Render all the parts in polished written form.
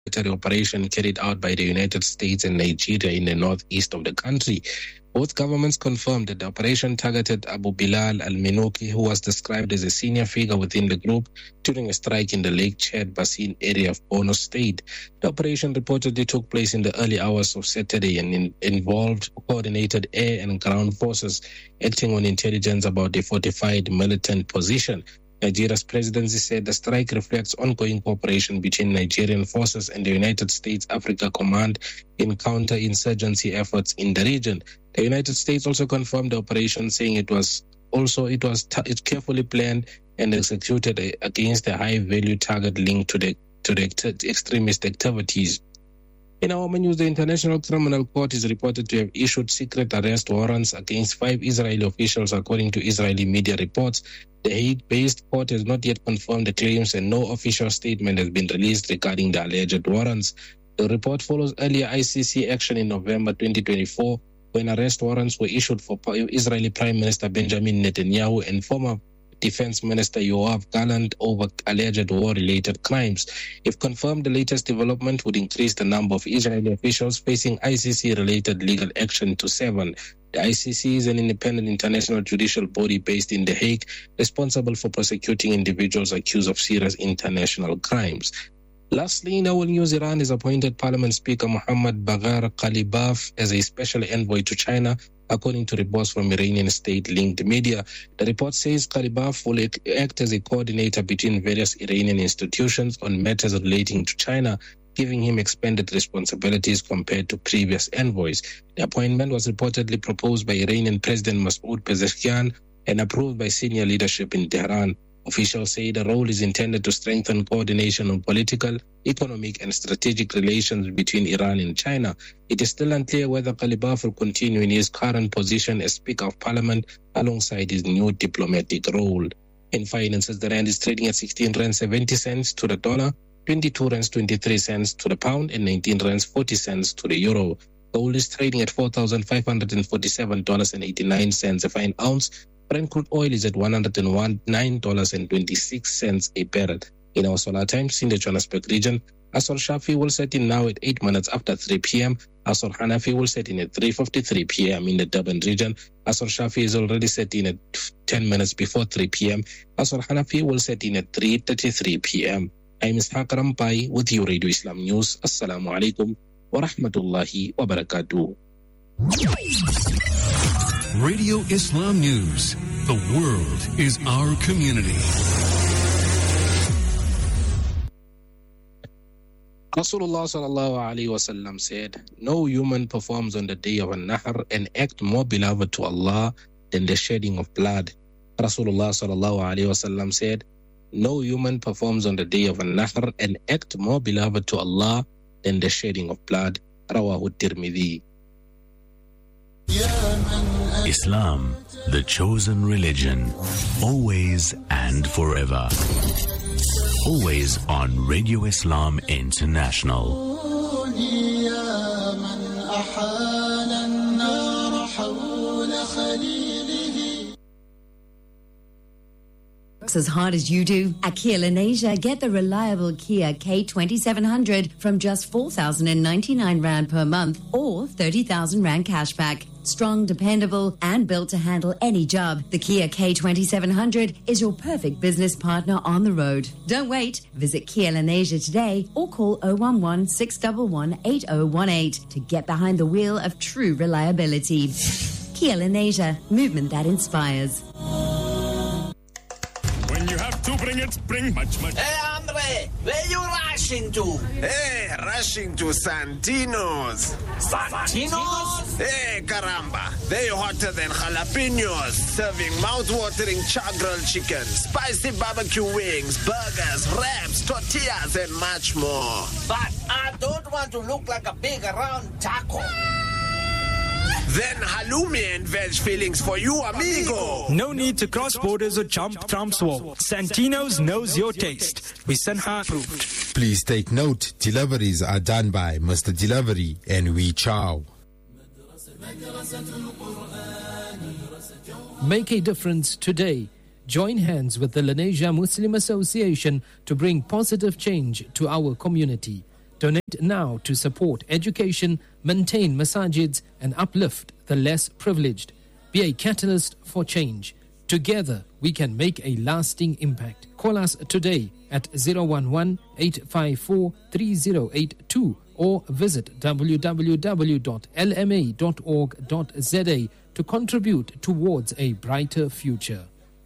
military operation carried out by the United States and Nigeria in the northeast of the country. Both governments confirmed that the operation targeted Abu Bilal al-Minuki, who was described as a senior figure within the group during a strike in the Lake Chad Basin area of Borno State. The operation reportedly took place in the early hours of Saturday and involved coordinated air and ground forces acting on intelligence about a fortified militant position. Nigeria's presidency said the strike reflects ongoing cooperation between Nigerian forces and the United States Africa Command in counter-insurgency efforts in the region. The United States also confirmed the operation, saying it was carefully planned and executed against a high-value target linked to the extremist activities. In our news, the International Criminal Court is reported to have issued secret arrest warrants against 5 Israeli officials, according to Israeli media reports. The Hague-based court has not yet confirmed the claims, and no official statement has been released regarding the alleged warrants. The report follows earlier ICC action in November 2024, when arrest warrants were issued for Israeli Prime Minister Benjamin Netanyahu and former Defense Minister Yoav Gallant over alleged war-related crimes. If confirmed, the latest development would increase the number of Israeli officials facing ICC-related legal action to 7. The ICC is an independent international judicial body based in The Hague, responsible for prosecuting individuals accused of serious international crimes. Lastly, in our news, Iran has appointed Parliament Speaker Mohammad Bagher Ghalibaf as a special envoy to China, according to reports from Iranian state-linked media. The report says Ghalibaf will act as a coordinator between various Iranian institutions on matters relating to China, giving him expanded responsibilities compared to previous envoys. The appointment was reportedly proposed by Iranian President Masoud Pezeshkian and approved by senior leadership in Tehran. Officials say the role is intended to strengthen coordination on political, economic, and strategic relations between Iran and China. It is still unclear whether Ghalibaf will continue in his current position as Speaker of Parliament alongside his new diplomatic role. In finances, the rand is trading at 16 rand 70 cents to the dollar, 22 rands 23 cents to the pound, and 19 rands 40 cents to the euro. Gold is trading at $4,547.89 a fine ounce. Brent crude oil is at $109.26 a barrel. In our solar times in the Johannesburg region, Asr Shafi will set in now at 8 minutes after 3 p.m. Asr Hanafi will set in at 3:53 p.m. in the Durban region. Asr Shafi is already set in at 10 minutes before 3 p.m. Asr Hanafi will set in at 3:33 p.m. I'm Ishaq Rampai with you, Radio Islam News. Assalamu alaikum wa rahmatullahi wa barakatuh. Radio Islam News. The world is our community. Rasulullah sallallahu alaihi wasallam said, no human performs on the day of An-Nahr an act more beloved to Allah than the shedding of blood. Rasulullah sallallahu alaihi wasallam said, no human performs on the day of An-Nahr an act more beloved to Allah than the shedding of blood. Rawahu Tirmidhi. Islam, the chosen religion, always and forever. Always on Radio Islam International. As hard as you do, at Kia Lenasia, get the reliable Kia K2700 from just 4,099 Rand per month or 30,000 Rand cashback. Strong, dependable, and built to handle any job, the Kia K2700 is your perfect business partner on the road. Don't wait. Visit Kia Lenasia today or call 011 611 8018 to get behind the wheel of true reliability. Kia Lenasia, movement that inspires. When you have to bring it, bring much. Hey, Andre, where you rushing to? Hey, rushing to Santino's. Santino's? Hey, caramba. They're hotter than jalapenos, serving mouth-watering char-grilled chicken, spicy barbecue wings, burgers, wraps, tortillas, and much more. But I don't want to look like a big round taco. Then halloumi and veg fillings for you, amigo. No need to cross borders or jump Trump's wall. Santino's knows your taste. We Sanha approved. Please take note, deliveries are done by Mr. Delivery and We Chow. Make a difference today. Join hands with the Lenasia Muslim Association to bring positive change to our community. Donate now to support education, maintain masajids, and uplift the less privileged. Be a catalyst for change. Together, we can make a lasting impact. Call us today at 011-854-3082 or visit www.lma.org.za to contribute towards a brighter future.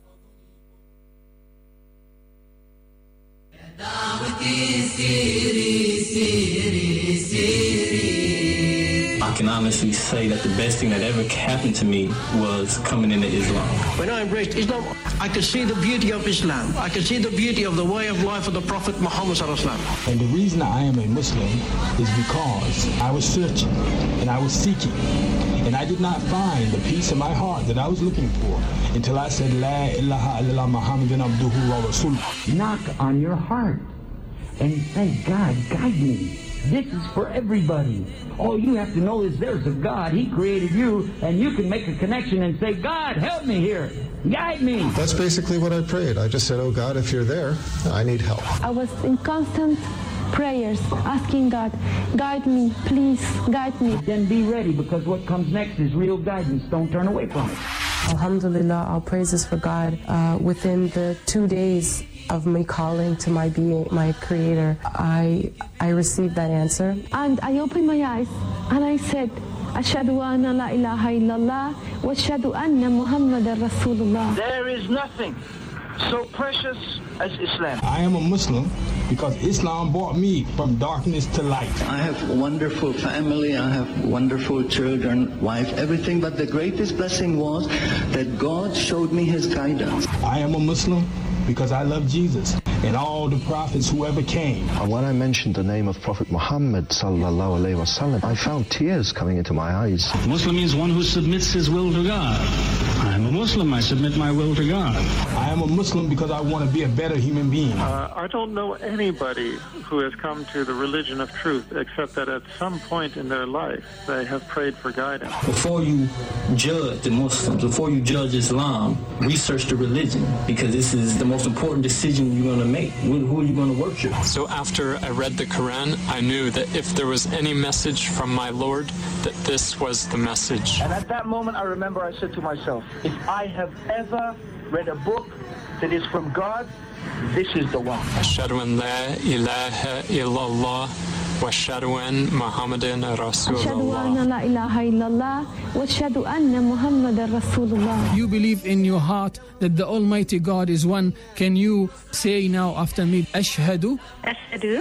I can honestly say that the best thing that ever happened to me was coming into Islam. When I embraced Islam, I could see the beauty of Islam. I could see the beauty of the way of life of the Prophet Muhammad sallallahu alaihi wasallam. And the reason I am a Muslim is because I was searching and I was seeking. And I did not find the peace in my heart that I was looking for until I said, La ilaha illallah Muhammadan abduhu wa rasuluh. Knock on your heart and say, God, guide me. This is for everybody. All you have to know is there's a God. He created you, and you can make a connection and say, God, help me here. Guide me. That's basically what I prayed. I just said, oh God, if you're there, I need help. I was in constant prayers, asking God, guide me, please, guide me. Then be ready, because what comes next is real guidance. Don't turn away from it. Alhamdulillah, all praises for God. Within the 2 days of me calling to my being, my creator, I received that answer. And I opened my eyes and I said, Ashhadu anna la ilaha illallah wa ashhadu anna Muhammadan Rasulullah. There is nothing so precious as Islam. I am a Muslim because Islam brought me from darkness to light. I have a wonderful family, I have wonderful children, wife, everything, but the greatest blessing was that God showed me His guidance. I am a Muslim because I love Jesus and all the prophets who ever came. When I mentioned the name of Prophet Muhammad sallallahu alaihi wasallam, I found tears coming into my eyes. Muslim means one who submits his will to God. I am a Muslim, I submit my will to God. I am a Muslim because I want to be a better human being. I don't know anybody who has come to the religion of truth except that at some point in their life they have prayed for guidance. Before you judge the Muslims, before you judge Islam, research the religion, because this is the most important decision you're going to make. Who are you going to worship? So after I read the Quran, I knew that if there was any message from my Lord, that this was the message. And at that moment, I remember I said to myself, if I have ever read a book that is from God, this is the one. Ashhadu an la ilaha illallah wa ashhadu an Muhammadan Rasulullah. Ashhadu anna la ilaha illallah wa ashhadu anna Muhammadan Rasulullah. You believe in your heart that the Almighty God is one. Can you say now after me, Ashhadu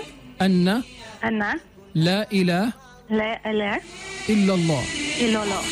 anna la ilaha illallah.